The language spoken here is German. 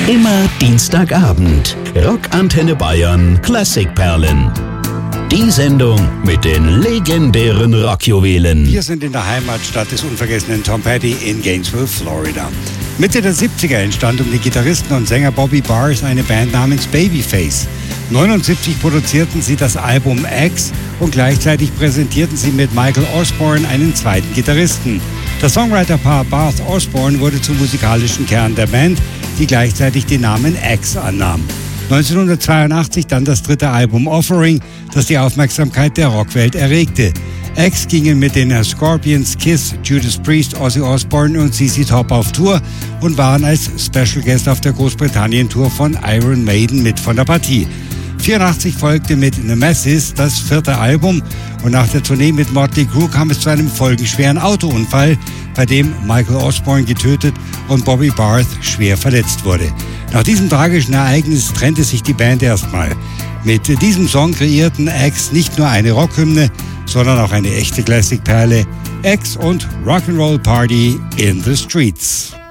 Immer Dienstagabend. Rockantenne Bayern Klassikperlen. Die Sendung mit den legendären Rockjuwelen. Wir sind in der Heimatstadt des unvergessenen Tom Petty in Gainesville, Florida. Mitte der 70er entstand um den Gitarristen und Sänger Bobby Barth eine Band namens Babyface. 1979 produzierten sie das Album X und gleichzeitig präsentierten sie mit Michael Osborne einen zweiten Gitarristen. Das Songwriter-Paar Barth-Osborne wurde zum musikalischen Kern der Band, die gleichzeitig den Namen X annahm. 1982 dann das dritte Album Offering, das die Aufmerksamkeit der Rockwelt erregte. X gingen mit den Scorpions, Kiss, Judas Priest, Ozzy Osbourne und ZZ Top auf Tour und waren als Special Guest auf der Großbritannien-Tour von Iron Maiden mit von der Partie. 1984 folgte mit Nemesis das vierte Album und nach der Tournee mit Motley Crue kam es zu einem folgenschweren Autounfall, bei dem Michael Osborne getötet und Bobby Barth schwer verletzt wurde. Nach diesem tragischen Ereignis trennte sich die Band erstmal. Mit diesem Song kreierten X nicht nur eine Rockhymne, sondern auch eine echte Klassikperle. X und Rock'n'Roll Party in the Streets.